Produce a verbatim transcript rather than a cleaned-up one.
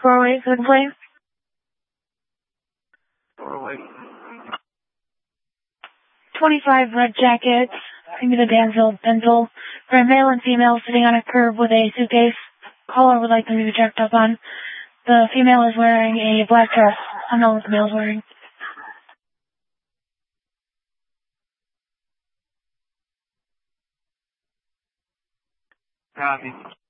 four oh eight, good plane. four oh eight. twenty-five red jackets. Give me the Danville Dental. For a male and female sitting on a curb with a suitcase. Caller would like them to be checked up on. The female is wearing a black dress. I don't know what the male is wearing. Copy.